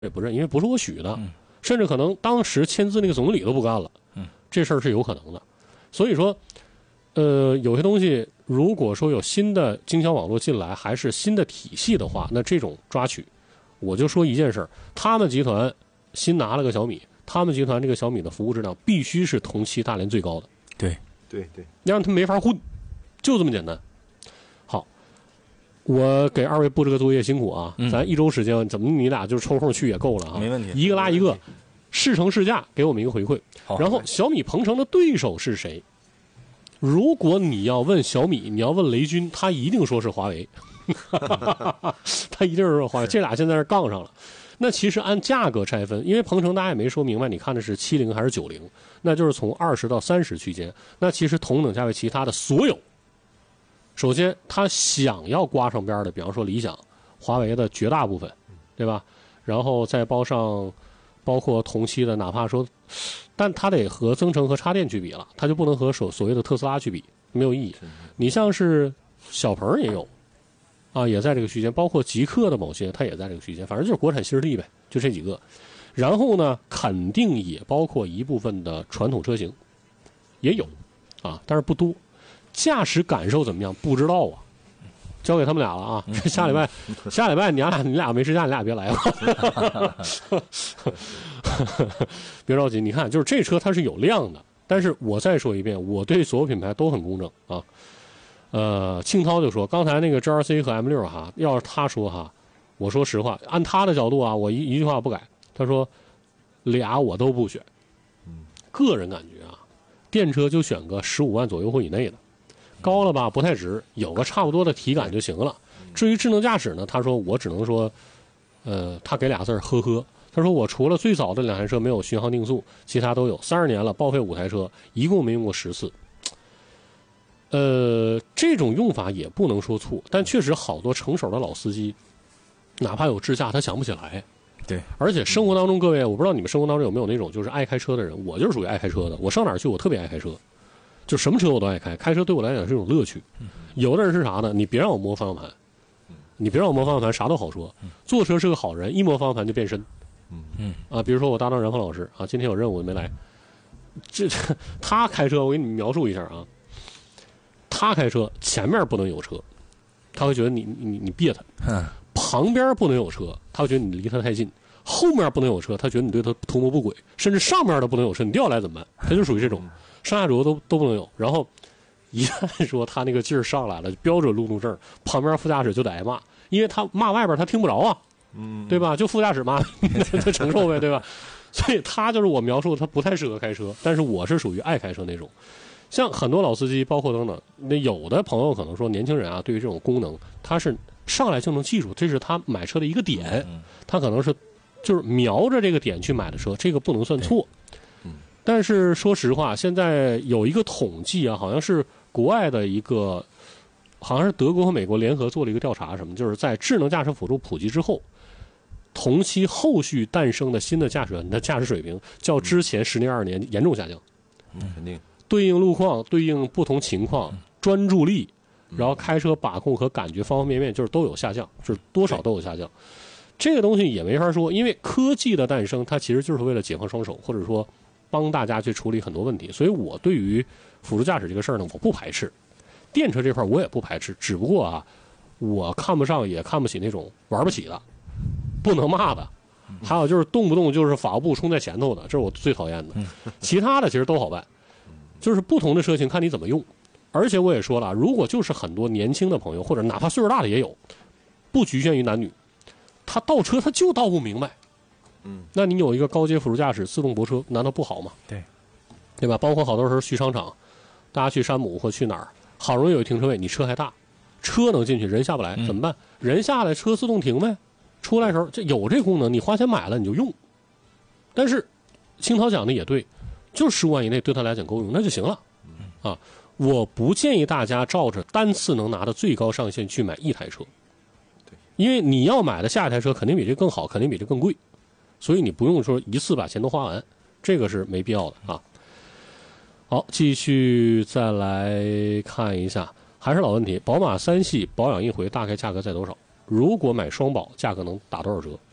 也不认，因为不是我许的，甚至可能当时签字那个总理都不干了，这事儿是有可能的。所以说，有些东西如果说有新的经销网络进来，还是新的体系的话，那这种抓取，我就说一件事儿，他们集团新拿了个小米，他们集团这个小米的服务质量必须是同期大连最高的， 对， 要让他没法混，就这么简单。好，我给二位布置个作业，辛苦啊，咱1周时间，怎么你俩就是抽空去也够了啊， 没问题， 一个拉一个，试乘试驾，给我们一个回馈。然后小米鹏程的对手是谁？如果你要问小米，你要问雷军，他一定说是华为，他一定是说华为，这俩现在是杠上了。那其实按价格拆分，因为鹏程大家也没说明白，你看的是70还是90，那就是从20到30区间。那其实同等价位其他的所有，首先他想要刮上边的，比方说理想、华为的绝大部分，对吧？然后再包括同期的，哪怕说，但它得和增程和插电去比了，它就不能和所谓的特斯拉去比，没有意义。你像是小鹏也有，啊，也在这个区间，包括极客的某些，它也在这个区间，反正就是国产新势力呗，就这几个。然后呢，肯定也包括一部分的传统车型，也有，啊，但是不多。驾驶感受怎么样？不知道啊。交给他们俩了啊！下礼拜你俩没时间，你俩别来了。别着急，你看，就是这车它是有量的，但是我再说一遍，我对所有品牌都很公正啊。庆涛就说，刚才那个 GRC 和 M6哈，要是他说哈，我说实话，按他的角度啊，我一句话不改，他说俩我都不选。个人感觉啊，电车就选个15万左右或以内的。高了吧不太值，有个差不多的体感就行了。至于智能驾驶呢，他说我只能说，他给俩字呵呵。他说我除了最早的2台车没有巡航定速，其他都有。30年了，报废5台车，一共没用过10次。这种用法也不能说错，但确实好多成熟的老司机，哪怕有智驾，他想不起来。 对， 而且生活当中，各位，我不知道你们生活当中有没有那种就是爱开车的人，我就是属于爱开车的。我上哪儿去，我特别爱开车。就什么车我都爱开，开车对我来讲是一种乐趣。有的人是啥呢？你别让我摸方向盘，你别让我摸方向盘，啥都好说。坐车是个好人，一摸方向盘就变身。比如说我搭档任峰老师啊，今天有任务没来，他开车，我给你们描述一下啊。他开车前面不能有车，他会觉得你别他；旁边不能有车，他会觉得你离他太近；后面不能有车，他觉得你对他图谋不轨；甚至上面的不能有车，你掉下来怎么办？他就属于这种。上下轴都不能有，然后一旦说他那个劲儿上来了，标准路怒症，旁边副驾驶就得挨骂，因为他骂外边他听不着啊，对吧？就副驾驶骂他承受呗，对吧？所以他就是我描述他不太适合开车，但是我是属于爱开车那种。像很多老司机，包括等等，那有的朋友可能说年轻人啊，对于这种功能，他是上来就能记住，这是他买车的一个点，他可能是就是瞄着这个点去买的车，这个不能算错。但是说实话，现在有一个统计啊，好像是国外的一个，好像是德国和美国联合做了一个调查，什么就是在智能驾驶辅助普及之后，同期后续诞生的新的驾驶员的驾驶水平较之前10年20年严重下降。 肯定。 对应路况、对应不同情况、专注力，然后开车把控和感觉方方面面就是都有下降，就是多少都有下降。这个东西也没法说，因为科技的诞生，它其实就是为了解放双手，或者说帮大家去处理很多问题。所以我对于辅助驾驶这个事儿呢，我不排斥。电车这块我也不排斥，只不过啊，我看不上也看不起那种玩不起的、不能骂的，还有就是动不动就是法务部冲在前头的，这是我最讨厌的。其他的其实都好办，就是不同的车型看你怎么用。而且我也说了，如果就是很多年轻的朋友，或者哪怕岁数大的也有，不局限于男女，他倒车他就倒不明白。那你有一个高阶辅助驾驶自动泊车，难道不好吗？对吧？包括好多时候去商场，大家去山姆或去哪儿，好容易有停车位，你车还大，车能进去，人下不来，怎么办？人下来，车自动停呗。出来的时候，这有这功能，你花钱买了你就用。但是青涛讲的也对，就是15万以内对他来讲够用，那就行了。啊，我不建议大家照着单次能拿的最高上限去买一台车，因为你要买的下一台车肯定比这更好，肯定比这更贵。所以你不用说一次把钱都花完，这个是没必要的啊。好，继续再来看一下，还是老问题，宝马3系保养一回大概价格在多少？如果买双保，价格能打多少折？